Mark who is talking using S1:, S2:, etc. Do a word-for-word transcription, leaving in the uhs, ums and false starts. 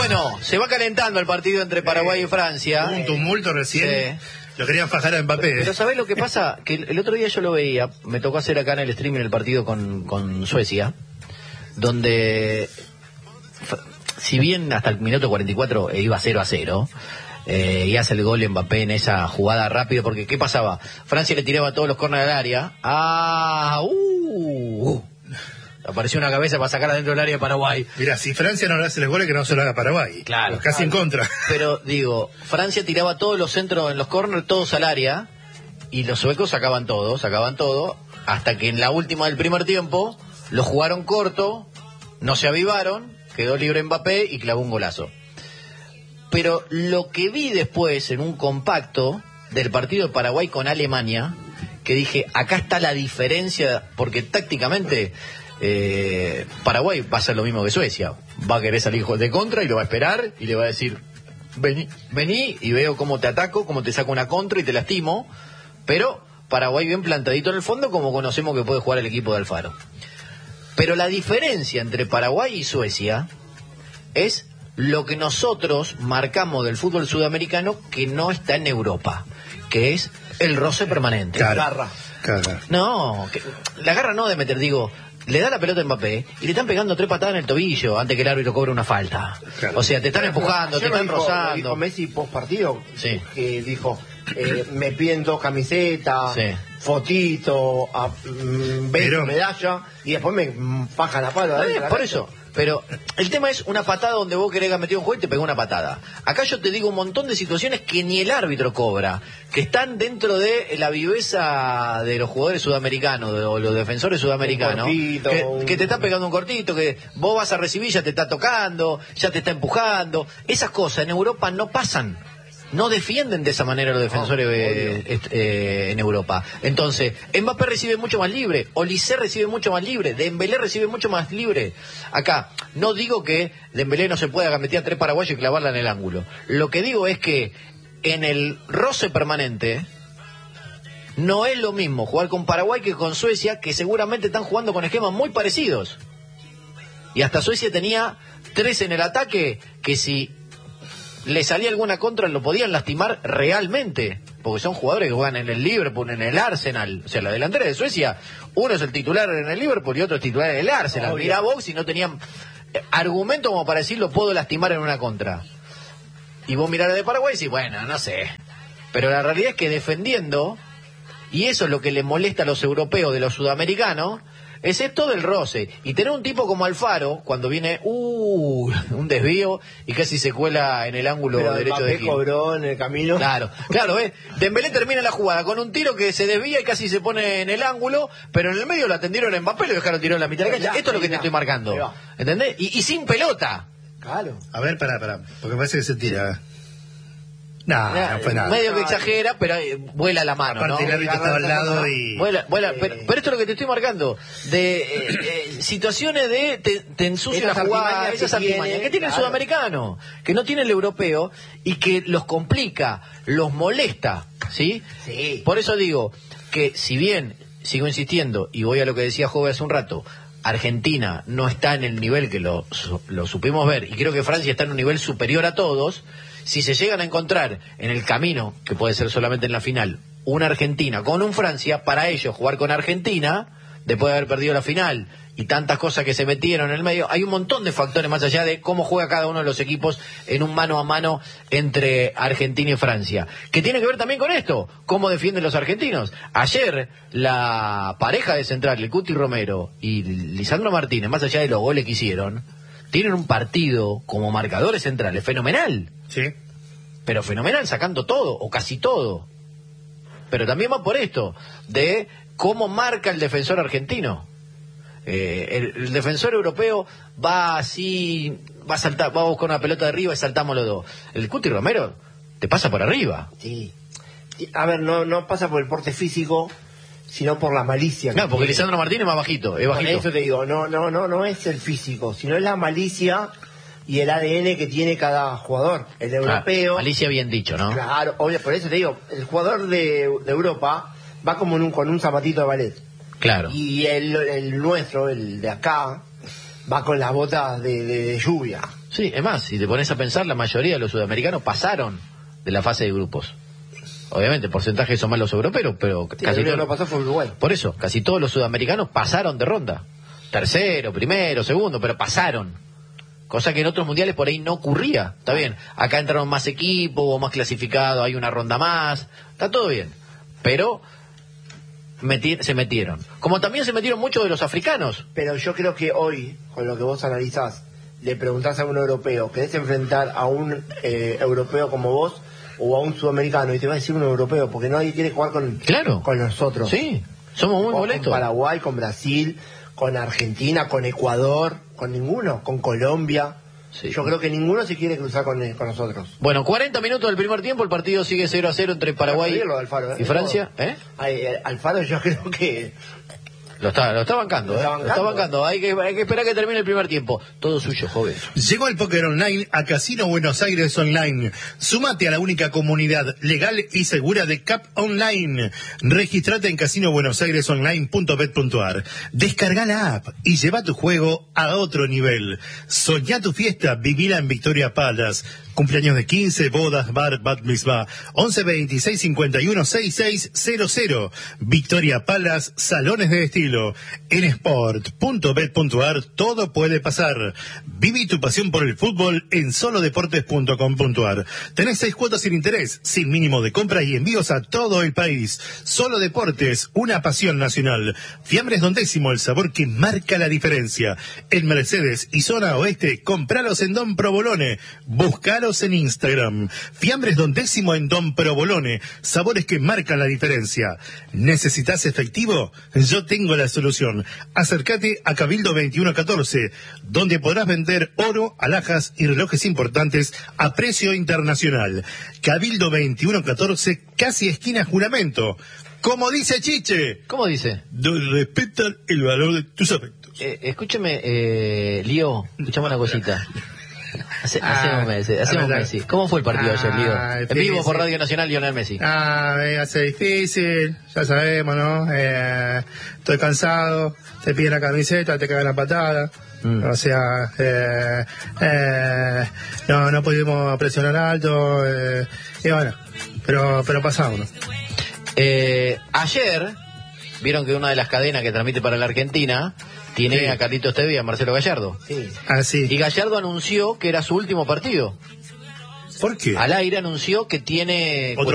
S1: Bueno, se va calentando el partido entre Paraguay y Francia.
S2: Hubo un tumulto recién.
S1: Sí.
S2: Lo querían fajar a Mbappé.
S1: Pero ¿sabés lo que pasa? Que el otro día yo lo veía, me tocó hacer acá en el streaming el partido con, con Suecia, donde, si bien hasta el minuto cuarenta y cuatro iba cero a cero, eh, y hace el gol Mbappé en esa jugada rápido, porque ¿qué pasaba? Francia le tiraba todos los córneres al área. ¡Ah! ¡Uh! uh. Apareció una cabeza para sacar adentro del área de Paraguay.
S2: Mira, si Francia no le hace los goles, que no se lo haga Paraguay.
S1: Claro.
S2: Casi
S1: claro.
S2: en contra.
S1: Pero, digo, Francia tiraba todos los centros en los corners, todos al área, y los suecos sacaban todo, sacaban todo, hasta que en la última del primer tiempo, lo jugaron corto, no se avivaron, quedó libre Mbappé y clavó un golazo. Pero lo que vi después en un compacto del partido de Paraguay con Alemania, que dije, acá está la diferencia, porque tácticamente... Eh, Paraguay va a hacer lo mismo que Suecia, va a querer salir de contra y lo va a esperar y le va a decir vení, vení y veo cómo te ataco, cómo te saco una contra y te lastimo, pero Paraguay bien plantadito en el fondo, como conocemos que puede jugar el equipo de Alfaro. Pero la diferencia entre Paraguay y Suecia es lo que nosotros marcamos del fútbol sudamericano, que no está en Europa, que es el roce permanente.
S2: Cara,
S1: garra.
S2: Cara.
S1: No, que, la garra no de meter, digo, le da la pelota a Mbappé y le están pegando tres patadas en el tobillo antes que el árbitro cobre una falta. Claro. O sea, te están empujando,
S3: Ayer
S1: te están
S3: dijo,
S1: rozando.
S3: Dijo Messi post partido,
S1: sí.
S3: que dijo, eh, me piden dos camisetas,
S1: sí.
S3: fotito, a, mm, beso, medalla, y después me mm, fajan la pala.
S1: Eh, por eso. Pero el tema es una patada donde vos querés que metido un juego y te pegó una patada. Acá yo te digo un montón de situaciones que ni el árbitro cobra, que están dentro de la viveza de los jugadores sudamericanos, de, o los defensores sudamericanos, cortito, que, un... que te está pegando un cortito, que vos vas a recibir, ya te está tocando, ya te está empujando. Esas cosas en Europa no pasan. No defienden de esa manera los defensores oh, eh, eh, en Europa. Entonces, Mbappé recibe mucho más libre, Olise recibe mucho más libre, Dembélé recibe mucho más libre. Acá, no digo que Dembélé no se pueda meter a tres paraguayos y clavarla en el ángulo. Lo que digo es que en el roce permanente no es lo mismo jugar con Paraguay que con Suecia, que seguramente están jugando con esquemas muy parecidos. Y hasta Suecia tenía tres en el ataque que si le salía alguna contra lo podían lastimar realmente, porque son jugadores que juegan en el Liverpool, en el Arsenal. O sea, la delantera de Suecia, uno es el titular en el Liverpool y otro es titular en el Arsenal.
S3: Obvio.
S1: Mirá vos si no tenían argumento como para decir lo puedo lastimar en una contra. Y vos mirás de Paraguay y decís, bueno, no sé. Pero la realidad es que defendiendo, y eso es lo que le molesta a los europeos de los sudamericanos, es esto del roce. Y tener un tipo como Alfaro, cuando viene, uh, un desvío y casi se cuela en el ángulo
S3: pero
S1: derecho de Gil.
S3: Cobró en el camino.
S1: Claro, claro, ¿ves? Dembélé termina la jugada con un tiro que se desvía y casi se pone en el ángulo, pero en el medio lo atendieron a Mbappé y lo dejaron tirado en la mitad de la cancha. Esto es lo que te estoy marcando. ¿Entendés? Y, y sin pelota.
S3: Claro.
S2: A ver, pará, pará, porque parece que se tira. No, no fue nada.
S1: Medio que exagera, pero eh, vuela la mano,
S2: aparte,
S1: ¿no?
S2: el árbitro estaba al lado y...
S1: Vuela, vuela,
S3: eh...
S1: pero, pero esto es lo que te estoy marcando, de eh, eh, situaciones de te, te ensucia la jugada, esas artimañas que tiene el sudamericano, que no tiene el europeo, y que los complica, los molesta, ¿sí?
S3: Sí.
S1: Por eso digo que si bien, sigo insistiendo, y voy a lo que decía Jove hace un rato, Argentina no está en el nivel que lo, lo supimos ver, y creo que Francia está en un nivel superior a todos. Si se llegan a encontrar en el camino, que puede ser solamente en la final, una Argentina con un Francia, para ellos jugar con Argentina, después de haber perdido la final y tantas cosas que se metieron en el medio, hay un montón de factores más allá de cómo juega cada uno de los equipos en un mano a mano entre Argentina y Francia, que tiene que ver también con esto, cómo defienden los argentinos. Ayer la pareja de central, el Cuti Romero y Lisandro Martínez, más allá de los goles que hicieron, tienen un partido como marcadores centrales fenomenal.
S2: Sí.
S1: Pero fenomenal, sacando todo, o casi todo. Pero también va por esto, de cómo marca el defensor argentino. Eh, el, el defensor europeo va así, va a saltar, va a buscar una pelota de arriba y saltamos los dos. El Cuti Romero te pasa por arriba.
S3: Sí. A ver, no, no pasa por el porte físico, sino por la malicia.
S1: No, porque tiene. Lisandro Martínez es más bajito, es bajito.
S3: Por eso te digo, no, no, no, no es el físico, sino es la malicia y el A D N que tiene cada jugador. El europeo.
S1: Ah, malicia bien dicho, ¿no?
S3: Claro, obvio, por eso te digo, el jugador de, de Europa va como en un, con un zapatito de ballet.
S1: Claro.
S3: Y el, el nuestro, el de acá, va con las botas de, de, de lluvia.
S1: Sí, es más, si te pones a pensar, la mayoría de los sudamericanos pasaron de la fase de grupos. Obviamente, el porcentaje son más los europeos, pero
S3: Sí,
S1: casi
S3: el único
S1: todos.
S3: que no pasó fue Uruguay.
S1: Por eso, casi todos los sudamericanos pasaron de ronda. Tercero, primero, segundo, pero pasaron. Cosa que en otros mundiales por ahí no ocurría. Está bien, acá entraron más equipos, hubo más clasificados, hay una ronda más. Está todo bien. Pero meti- se metieron. Como también se metieron muchos de los africanos.
S3: Pero yo creo que hoy, con lo que vos analizás, le preguntás a un europeo, ¿querés enfrentar a un eh, europeo como vos o a un sudamericano? Y te va a decir un europeo, porque nadie quiere jugar con,
S1: Claro.
S3: con nosotros.
S1: Sí, somos muy
S3: Con
S1: molestos.
S3: Paraguay, con Brasil, con Argentina, con Ecuador, con ninguno, con Colombia.
S1: Sí.
S3: Yo creo que ninguno se quiere cruzar con, eh, con nosotros.
S1: Bueno, cuarenta minutos del primer tiempo, el partido sigue cero a cero entre Paraguay
S3: Lo de Alfaro, ¿eh?
S1: y Francia. ¿Eh?
S3: Ay, eh, Alfaro yo creo que...
S1: Lo está, lo está bancando,
S3: Lo
S1: ¿eh?
S3: está
S1: Lo está
S3: bancando.
S1: bancando. Hay que, hay que esperar que termine el primer tiempo. Todo suyo, joven.
S2: Llegó el póker online a Casino Buenos Aires Online. Súmate a la única comunidad legal y segura de C A P Online. Registrate en casino buenos aires online punto bet punto ar. Descarga la app y lleva tu juego a otro nivel. Soñá tu fiesta, vivila en Victoria Palace. Cumpleaños de quince, bodas, bar, bat mitzvah. once veintiséis cincuenta y uno sesenta y seis cero cero. Victoria Palace, salones de estilo. En sport punto bet punto ar todo puede pasar. Viví tu pasión por el fútbol en solo deportes punto com punto ar. Tenés seis cuotas sin interés, sin mínimo de compra y envíos a todo el país. Solo Deportes, una pasión nacional. Fiambres Don Décimo, el sabor que marca la diferencia. En Mercedes y zona oeste, compralos en Don Provolone. Buscalos en Instagram. Fiambres Don Décimo en Don Provolone. Sabores que marcan la diferencia. ¿Necesitas efectivo? Yo tengo la solución. Acércate a Cabildo veintiuno catorce, donde podrás vender oro, alhajas y relojes importantes a precio internacional. Cabildo veintiuno catorce, casi esquina Juramento. Como dice Chiche,
S1: ¿Cómo dice?
S2: do- respetan el valor de tus afectos.
S1: Eh, escúcheme, eh, Lío, escuchame una cosita. Hace, hace
S2: Ah,
S1: un mes, hace
S2: a
S1: un
S2: ver,
S1: mes. ¿Cómo fue el partido
S2: ah,
S1: ayer, Lío? En vivo por
S2: difícil.
S1: Radio Nacional, Lionel Messi.
S2: Ah, me hace difícil, ya sabemos, ¿no? Eh, estoy cansado, te piden la camiseta, te cagan la patada.
S1: Mm.
S2: O sea, eh, eh, no, no pudimos presionar alto, eh, y bueno, pero, pero pasamos, ¿no?
S1: Eh, ayer, vieron que una de las cadenas que transmite para la Argentina tiene
S2: Sí.
S1: a Carlitos Tevez y a Marcelo Gallardo.
S3: Sí.
S2: Así.
S1: Y Gallardo anunció que era su último partido.
S2: ¿Por qué?
S1: Al aire anunció que tiene
S2: Otro